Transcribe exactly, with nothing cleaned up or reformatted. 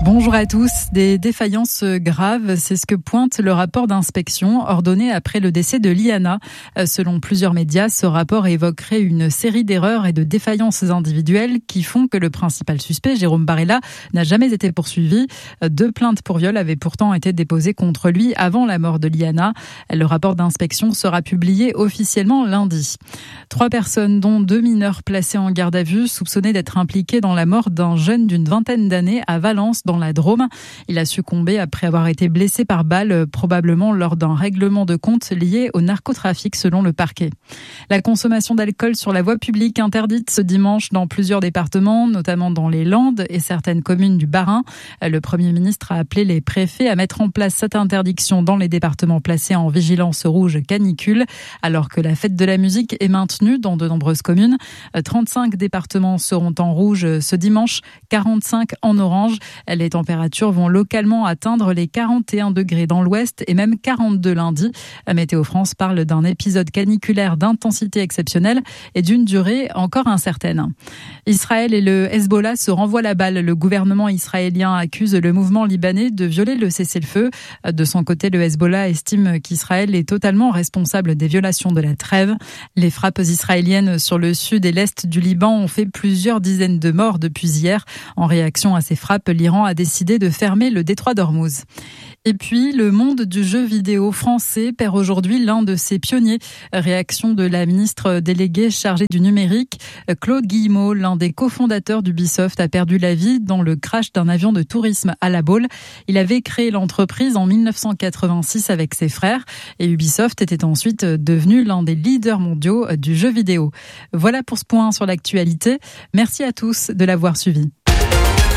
Bonjour à tous. Des défaillances graves, c'est ce que pointe le rapport d'inspection ordonné après le décès de Liana. Selon plusieurs médias, ce rapport évoquerait une série d'erreurs et de défaillances individuelles qui font que le principal suspect, Jérôme Barella, n'a jamais été poursuivi. Deux plaintes pour viol avaient pourtant été déposées contre lui avant la mort de Liana. Le rapport d'inspection sera publié officiellement lundi. Trois personnes, dont deux mineurs placés en garde à vue, soupçonnés d'être impliqués dans la mort d'un jeune d'une vingtaine d'années à Valence, dans la Drôme. Il a succombé après avoir été blessé par balle, probablement lors d'un règlement de compte lié au narcotrafic, selon le parquet. La consommation d'alcool sur la voie publique interdite ce dimanche dans plusieurs départements, notamment dans les Landes et certaines communes du Bas-Rhin. Le Premier ministre a appelé les préfets à mettre en place cette interdiction dans les départements placés en vigilance rouge canicule, alors que la fête de la musique est maintenue dans de nombreuses communes. trente-cinq départements seront en rouge ce dimanche, quarante-cinq en orange. Les températures vont localement atteindre les quarante et un degrés dans l'ouest et même quarante-deux lundi. Météo France parle d'un épisode caniculaire d'intensité exceptionnelle et d'une durée encore incertaine. Israël et le Hezbollah se renvoient la balle. Le gouvernement israélien accuse le mouvement libanais de violer le cessez-le-feu. De son côté, le Hezbollah estime qu'Israël est totalement responsable des violations de la trêve. Les frappes israéliennes sur le sud et l'est du Liban ont fait plusieurs dizaines de morts depuis hier. En réaction à ces frappes, l'Iran a décidé de fermer le détroit d'Ormuz. Et puis, le monde du jeu vidéo français perd aujourd'hui l'un de ses pionniers. Réaction de la ministre déléguée chargée du numérique. Claude Guillemot, l'un des cofondateurs d'Ubisoft, a perdu la vie dans le crash d'un avion de tourisme à La Baule. Il avait créé l'entreprise en mille neuf cent quatre-vingt-six avec ses frères et Ubisoft était ensuite devenu l'un des leaders mondiaux du jeu vidéo. Voilà pour ce point sur l'actualité. Merci à tous de l'avoir suivi.